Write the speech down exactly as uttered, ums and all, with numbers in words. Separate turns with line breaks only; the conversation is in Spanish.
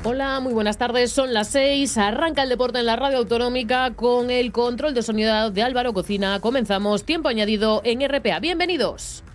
Hola, muy buenas tardes. Son las seis. Arranca el deporte en la radio autonómica con el control de sonido de Álvaro Cocina. Comenzamos Tiempo Añadido en R P A. Bienvenidos.